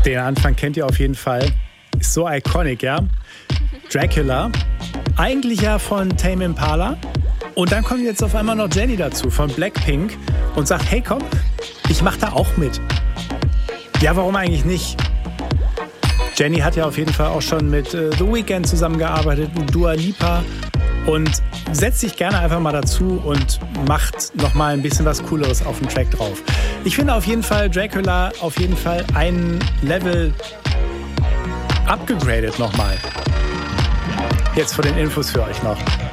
Den Anfang kennt ihr auf jeden Fall. Ist so iconic, ja? Dracula, eigentlich ja von Tame Impala. Und dann kommt jetzt auf einmal noch Jennie dazu von Blackpink und sagt, hey komm, ich mach da auch mit. Ja, warum eigentlich nicht? Jennie hat ja auf jeden Fall auch schon mit The Weeknd zusammengearbeitet, mit Dua Lipa und setzt sich gerne einfach mal dazu und macht nochmal ein bisschen was Cooleres auf dem Track drauf. Ich finde auf jeden Fall Dracula auf jeden Fall ein Level abgegradet nochmal. Jetzt vor den Infos für euch noch.